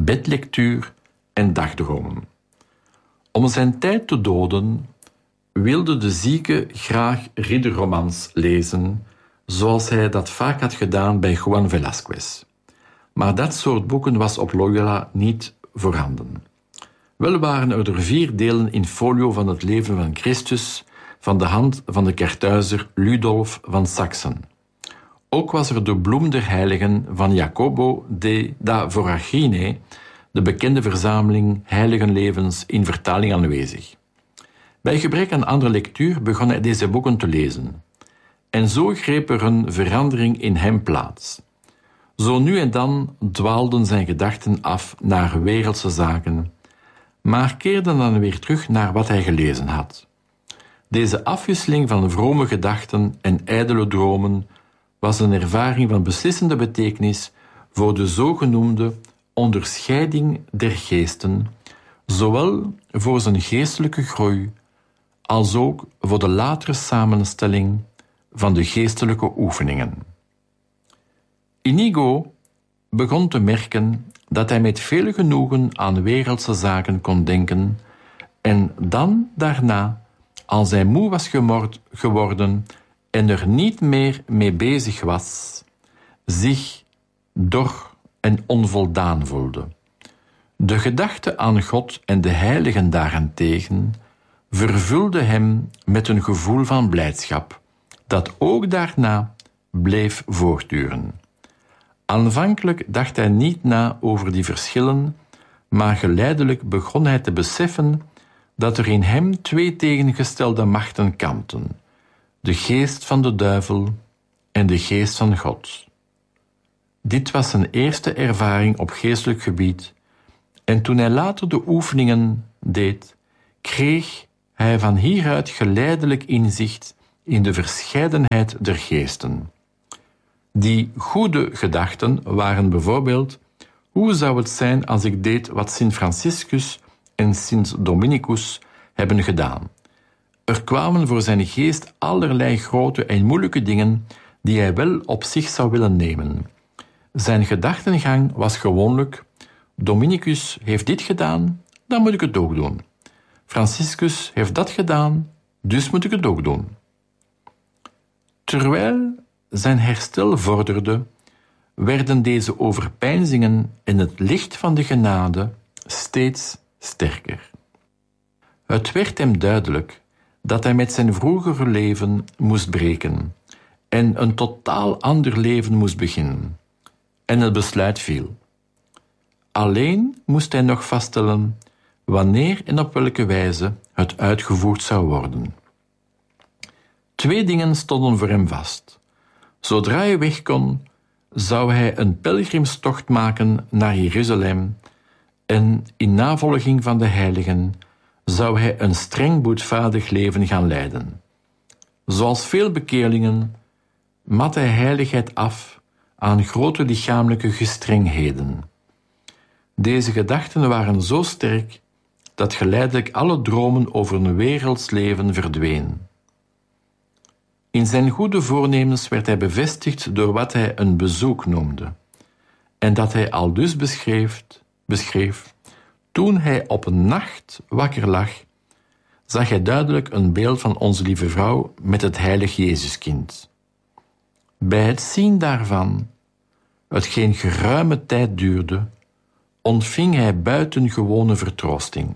bedlectuur en dagdromen. Om zijn tijd te doden wilde de zieke graag ridderromans lezen, zoals hij dat vaak had gedaan bij Juan Velázquez. Maar dat soort boeken was op Loyola niet voorhanden. Wel waren er 4 delen in folio van het leven van Christus van de hand van de Karthuizer Ludolf van Saksen. Ook was er de Bloem der Heiligen van Jacobo da Voragine, de bekende verzameling heiligenlevens in vertaling aanwezig. Bij gebrek aan andere lectuur begon hij deze boeken te lezen. En zo greep er een verandering in hem plaats. Zo nu en dan dwaalden zijn gedachten af naar wereldse zaken, maar keerden dan weer terug naar wat hij gelezen had. Deze afwisseling van vrome gedachten en ijdele dromen was een ervaring van beslissende betekenis voor de zogenoemde onderscheiding der geesten, zowel voor zijn geestelijke groei als ook voor de latere samenstelling van de geestelijke oefeningen. Inigo begon te merken dat hij met veel genoegen aan wereldse zaken kon denken en dan daarna, als hij moe was geworden en er niet meer mee bezig was, zich dor en onvoldaan voelde. De gedachte aan God en de heiligen daarentegen vervulde hem met een gevoel van blijdschap, dat ook daarna bleef voortduren. Aanvankelijk dacht hij niet na over die verschillen, maar geleidelijk begon hij te beseffen dat er in hem 2 tegengestelde machten kampten: de geest van de duivel en de geest van God. Dit was zijn eerste ervaring op geestelijk gebied, en toen hij later de oefeningen deed, kreeg hij van hieruit geleidelijk inzicht in de verscheidenheid der geesten. Die goede gedachten waren bijvoorbeeld: hoe zou het zijn als ik deed wat Sint Franciscus en Sint Dominicus hebben gedaan? Er kwamen voor zijn geest allerlei grote en moeilijke dingen die hij wel op zich zou willen nemen. Zijn gedachtengang was gewoonlijk: Dominicus heeft dit gedaan, dan moet ik het ook doen. Franciscus heeft dat gedaan, dus moet ik het ook doen. Terwijl zijn herstel vorderde, werden deze overpeinzingen in het licht van de genade steeds sterker. Het werd hem duidelijk dat hij met zijn vroegere leven moest breken en een totaal ander leven moest beginnen. En het besluit viel. Alleen moest hij nog vaststellen wanneer en op welke wijze het uitgevoerd zou worden. 2 dingen stonden voor hem vast. Zodra hij weg kon, zou hij een pelgrimstocht maken naar Jeruzalem en in navolging van de heiligen zou hij een streng boetvaardig leven gaan leiden. Zoals veel bekeerlingen mat hij heiligheid af aan grote lichamelijke gestrengheden. Deze gedachten waren zo sterk dat geleidelijk alle dromen over een werelds leven verdwenen. In zijn goede voornemens werd hij bevestigd door wat hij een bezoek noemde, en dat hij aldus beschreef: toen hij op een nacht wakker lag, zag hij duidelijk een beeld van onze lieve vrouw met het heilig Jezuskind. Bij het zien daarvan, hetgeen geruime tijd duurde, ontving hij buitengewone vertroosting.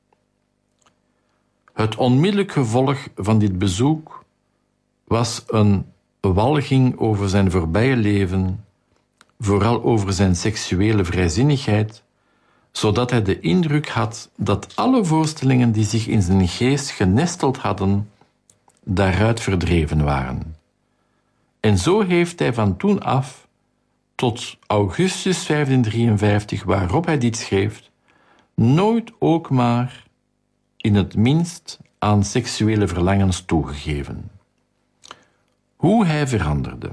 Het onmiddellijk gevolg van dit bezoek was een walging over zijn voorbije leven, vooral over zijn seksuele vrijzinnigheid, zodat hij de indruk had dat alle voorstellingen die zich in zijn geest genesteld hadden, daaruit verdreven waren. En zo heeft hij van toen af tot augustus 1553, waarop hij dit schreef, nooit ook maar in het minst aan seksuele verlangens toegegeven. Hoe hij veranderde.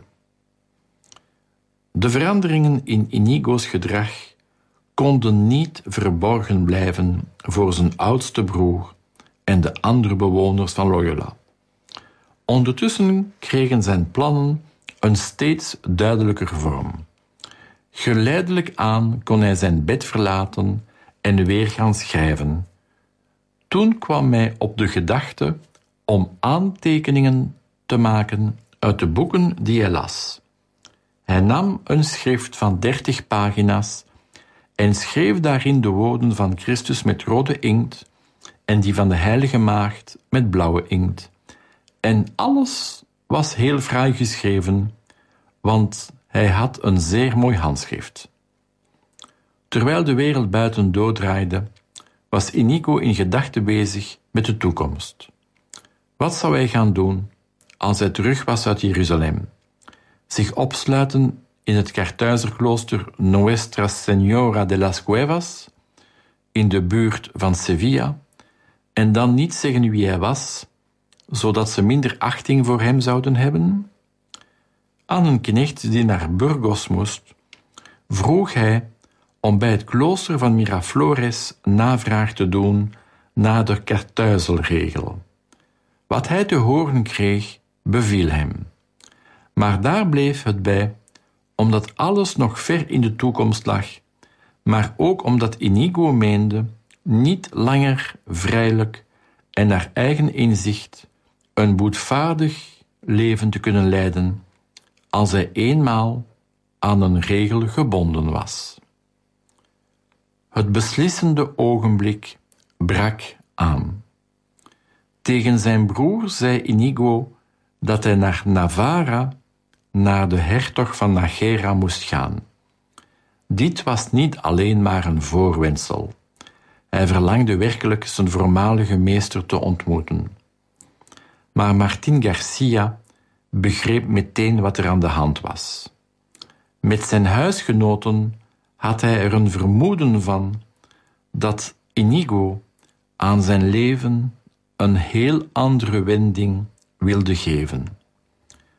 De veranderingen in Inigo's gedrag konden niet verborgen blijven voor zijn oudste broer en de andere bewoners van Loyola. Ondertussen kregen zijn plannen een steeds duidelijker vorm. Geleidelijk aan kon hij zijn bed verlaten en weer gaan schrijven. Toen kwam hij op de gedachte om aantekeningen te maken uit de boeken die hij las. Hij nam een schrift van 30 pagina's en schreef daarin de woorden van Christus met rode inkt en die van de Heilige Maagd met blauwe inkt. En alles was heel fraai geschreven, want hij had een zeer mooi handschrift. Terwijl de wereld buiten doordraaide, was Inigo in gedachten bezig met de toekomst. Wat zou hij gaan doen als hij terug was uit Jeruzalem? Zich opsluiten in het Kartuizerklooster Nuestra Señora de las Cuevas, in de buurt van Sevilla, en dan niet zeggen wie hij was, zodat ze minder achting voor hem zouden hebben? Aan een knecht die naar Burgos moest, vroeg hij om bij het klooster van Miraflores navraag te doen naar de Kartuizelregel. Wat hij te horen kreeg, beviel hem. Maar daar bleef het bij, omdat alles nog ver in de toekomst lag, maar ook omdat Inigo meende niet langer vrijelijk en naar eigen inzicht een boetvaardig leven te kunnen leiden, als hij eenmaal aan een regel gebonden was. Het beslissende ogenblik brak aan. Tegen zijn broer zei Inigo dat hij naar Navarra, naar de hertog van Nájera moest gaan. Dit was niet alleen maar een voorwendsel. Hij verlangde werkelijk zijn voormalige meester te ontmoeten. Maar Martín García begreep meteen wat er aan de hand was. Met zijn huisgenoten had hij er een vermoeden van dat Inigo aan zijn leven een heel andere wending wilde geven.